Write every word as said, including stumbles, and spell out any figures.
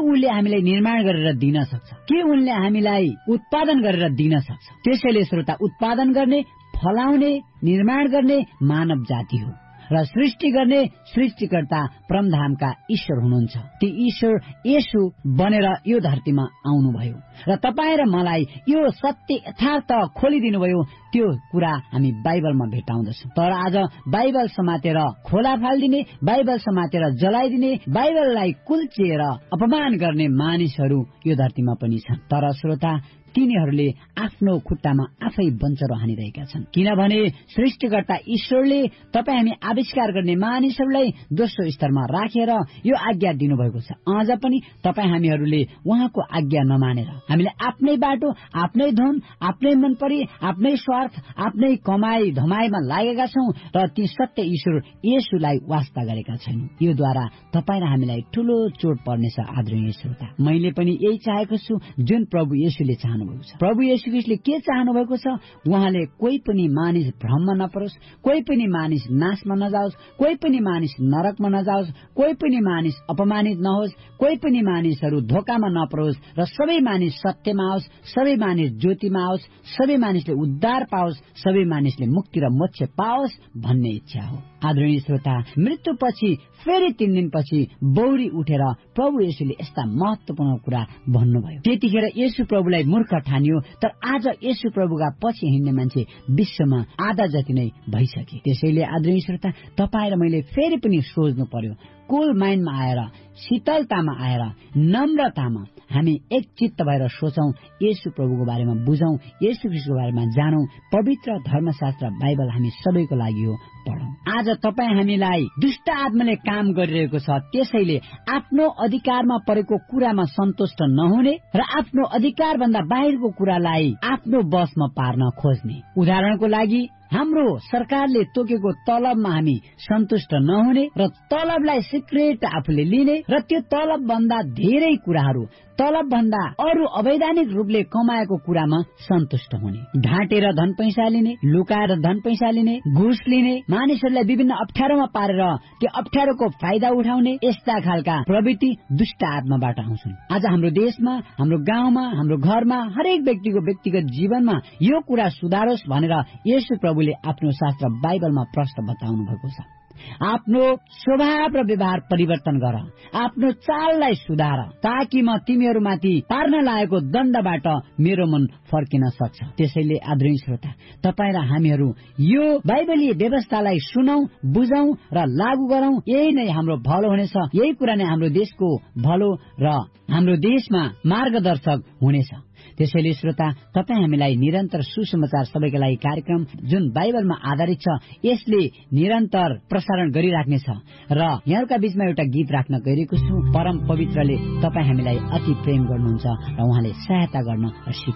उनले हामीलाई निर्माण गरेर दिन सक्छ, के उनले हामीलाई उत्पादन गरेर दिन सक्छ। त्यसैले श्रोता, उत्पादन गर्ने, फलाउने, निर्माण गर्ने मानव जाति हो र सृष्टि गर्ने सृष्टिकर्ता परमधामका ईश्वर हुनुहुन्छ। ती ईश्वर येशू बनेर यो धरतीमा आउनुभयो र तपाईँ र मलाई यो सत्य यथार्थ खोलिदिनुभयो। त्यो कुरा हामी बाइबलमा भेटाउँदछौँ। तर आज बाइबल समातेर खोला फालिदिने, बाइबल समातेर जलाइदिने, बाइबललाई कुल्चिएर अपमान गर्ने मानिसहरू यो धरतीमा पनि छन्। तर श्रोता, तिनीहरूले आफ्नो खुट्टामा आफै बन्चरो हानिरहेका छन्, किनभने सृष्टिकर्ता ईश्वरले तपाईँ हामी आविष्कार गर्ने मानिसहरूलाई दोस्रो स्तरमा राखेर यो आज्ञा दिनुभएको छ। अझ पनि तपाईँ हामीहरूले उहाँको आज्ञा नमानेर हामीले आफ्नै बाटो, आफ्नै धन, आफ्नै मनपरी, आफ्नै स्वार्थ, आफ्नै कमाई धमाईमा लागेका छौं र ती सत्य ईश्वर येशूलाई वास्ता गरेका छैनौं। यो द्वारा तपाईँ र हामीलाई ठूलो चोट पर्नेछ। आदरणीय श्रोता, मैले पनि यही चाहेको छु जुन प्रभु येशूले चाहनु भएको छ। प्रभु येशू ख्रीष्टले के चाहनु भएको छ? उहाँले कोही पनि मानिस भ्रममा नपरोस्, कोही पनि मानिस नाशमा नजाओस्, कोही पनि मानिस नरकमा नजाओस्, कोही पनि मानिस अपमानित नहोस्, कोही पनि मानिसहरू धोकामा नपरोस् र सबै मानिस सत्यमा आओस्, सबै मानिस ज्योतिमा आओस्, सबै मानिसले उद्धार पाओस्, सबै मानिसले मुक्ति र मोक्ष पाओस् भन्ने इच्छा हो। आदरणीय श्रोता, मृत्युपछि फेरि तीन दिनपछि बौरी उठेर प्रभु येशूले यस्ता महत्वपूर्ण कुरा भन्नुभयो। त्यतिखेर येशू प्रभुलाई मूर्ख ठानियो, तर आज येशू प्रभुका पछि हिँड्ने मान्छे विश्वमा आधा जति नै भइसके। त्यसैले आदरणीय श्रोता, तपाईँ र मैले फेरि पनि सोच्नु पर्यो, कुल माइन्डमा आएर, शीतलतामा आएर, नम्रतामा हामी एक चित्त भएर सोचौं, येशू प्रभुको बारेमा बुझौं, येशू ख्रीष्टको बारेमा जानौं। पवित्र धर्मशास्त्र बाइबल हामी सबैको लागि हो, पढौं। आज तपाईँ हामीलाई दुष्ट आत्माले काम गरिरहेको छ, त्यसैले आफ्नो अधिकारमा परेको कुरामा सन्तुष्ट नहुने र आफ्नो अधिकार भन्दा बाहिरको कुरालाई आफ्नो बसमा पार्न खोज्ने। उदाहरणको लागि, हाम्रो सरकारले तोकेको तलबमा हामी सन्तुष्ट नहुने र तलबलाई सिक्रेट आफूले लिने र त्यो तलब भन्दा धेरै कुराहरू, तलब भन्दा अरू अवैधानिक रूपले कमाएको कुरामा सन्तुष्ट हुने, ढाँटेर धन पैसा लिने, लुकाएर धन पैसा लिने, घुस लिने, मानिसहरूलाई विभिन्न अप्ठ्यारोमा पारेर त्यो अप्ठ्यारोको फाइदा उठाउने, यस्ता खालका प्रवृत्ति दुष्ट आत्माबाट आउँछन्। आज हाम्रो देशमा, हाम्रो गाउँमा, हाम्रो घरमा, हरेक व्यक्तिको व्यक्तिगत जीवनमा यो कुरा सुधारोस् भनेर येशू प्रभुले आफ्नो शास्त्र बाइबलमा प्रश्न बताउनु भएको छ। आफ्नो स्वभाव र व्यवहार परिवर्तन गर, आफ्नो चाललाई सुधार, ताकि म तिमीहरूमाथि पार्न लागेको दण्डबाट मेरो मन फर्किन सक्छ। त्यसैले आदरणीय श्रोता, तपाईँ र हामीहरू यो बाइबलीय व्यवस्थालाई सुनौं, बुझौं र लागू गरौं। यही नै हाम्रो भलो हुनेछ, यही कुरा नै हाम्रो देशको भलो र हाम्रो देशमा मार्गदर्शक हुनेछ। त्यसैले श्रोता, तपाईँ हामीलाई निरन्तर सुसमाचार सबैका लागि कार्यक्रम जुन बाइबलमा आधारित छ, यसले निरन्तर प्रसारण गरिराख्नेछ र यहाँका बीचमा एउटा गीत राख्न गइरहेको छु। परम पवित्रले तपाईँ हामीलाई अति प्रेम गर्नुहुन्छ र उहाँले सहायता गर्न सिक